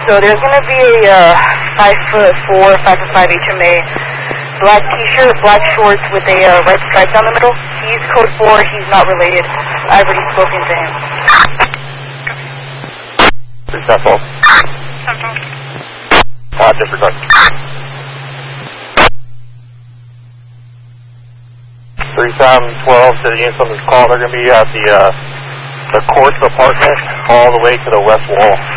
So there's going to be a 5'4", 5'5" HMA, black t-shirt, black shorts with a red stripe down the middle. He's code 4. He's not related. I've already spoken to him. Successful. Disregard. 3712 to the units on this call. They're going to be at the Courts apartment all the way to the west wall.